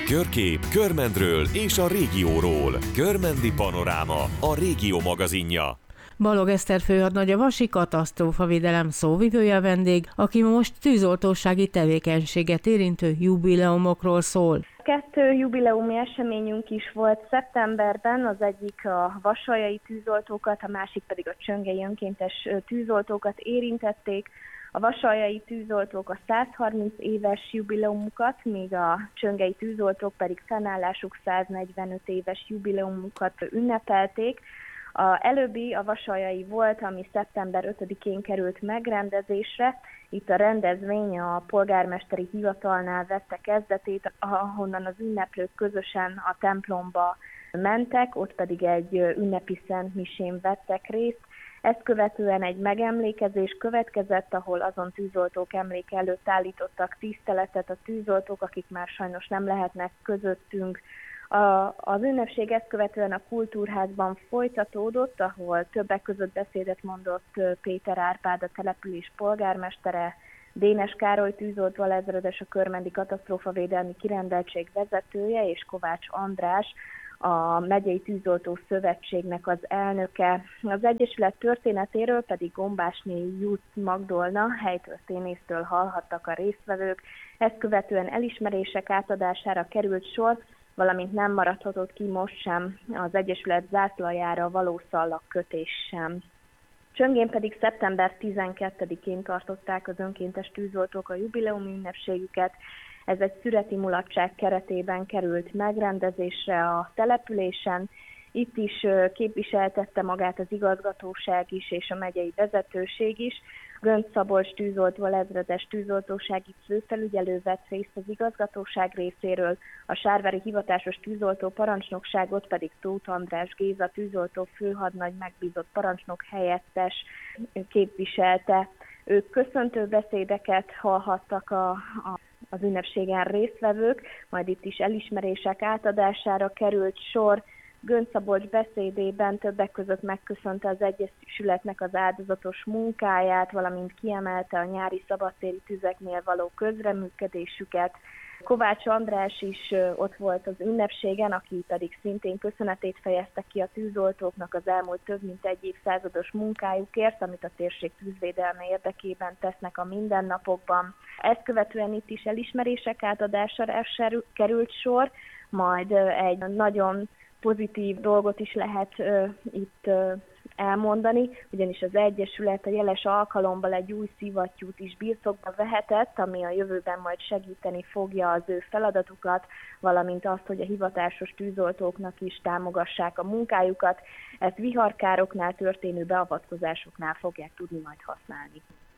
Körkép, Körmendről és a régióról. Körmendi Panoráma, a Régió magazinja. Balog Eszter főhadnagy, a Vasi Katasztrófavédelem szóvivője a vendég, aki most tűzoltósági tevékenységet érintő jubileumokról szól. 2 jubileumi eseményünk is volt szeptemberben, az egyik a vasaljai tűzoltókat, a másik pedig a csöngei önkéntes tűzoltókat érintették. A vasaljai tűzoltók a 130 éves jubileumukat, míg a csöngei tűzoltók pedig fennállásuk 145 éves jubileumukat ünnepelték. Előbbi a vasaljai volt, ami szeptember 5-én került megrendezésre. Itt a rendezvény a polgármesteri hivatalnál vette kezdetét, ahonnan az ünneplők közösen a templomba mentek, ott pedig egy ünnepi szentmisén vettek részt. Ezt követően egy megemlékezés következett, ahol azon tűzoltók emléke előtt állítottak tiszteletet a tűzoltók, akik már sajnos nem lehetnek közöttünk. Az ünnepség ezt követően a Kultúrházban folytatódott, ahol többek között beszédet mondott Péter Árpád, a település polgármestere, Dénes Károly tűzoltó alezredes, a Körmendi Katasztrófavédelmi Kirendeltség vezetője, és Kovács András, a Megyei Tűzoltó Szövetségnek az elnöke. Az Egyesület történetéről pedig Gombásné Jut Magdolna helytörténésztől hallhattak a résztvevők. Ezt követően elismerések átadására került sor, valamint nem maradhatott ki most sem az Egyesület zászlajára való szallagkötés sem. Csöngén pedig szeptember 12-én tartották az önkéntes tűzoltók a jubileumi ünnepségüket. Ez egy szüreti mulatság keretében került megrendezésre a településen. Itt is képviseltette magát az igazgatóság is és a megyei vezetőség is. Gönc Szabolcs tűzoltó alezredes tűzoltósági főfelügyelő vett részt az igazgatóság részéről, a sárvári hivatásos tűzoltó parancsnokságot pedig Tóth András Géza tűzoltó főhadnagy megbízott parancsnok helyettes képviselte. Ők köszöntő beszédeket hallhattak az ünnepségen résztvevők, majd itt is elismerések átadására került sor. Gönc Szabolcs beszédében többek között megköszönte az Egyesületnek az áldozatos munkáját, valamint kiemelte a nyári szabadtéri tüzeknél való közreműködésüket. Kovács András is ott volt az ünnepségen, aki pedig szintén köszönetét fejezte ki a tűzoltóknak az elmúlt több mint egy évszázados munkájukért, amit a térség tűzvédelme érdekében tesznek a mindennapokban. Ezt követően itt is elismerések átadására került sor, majd egy nagyon pozitív dolgot is lehet itt elmondani, ugyanis az Egyesület a jeles alkalommal egy új szivattyút is birtokba vehetett, ami a jövőben majd segíteni fogja az ő feladatukat, valamint azt, hogy a hivatásos tűzoltóknak is támogassák a munkájukat. Ezt viharkároknál történő beavatkozásoknál fogják tudni majd használni.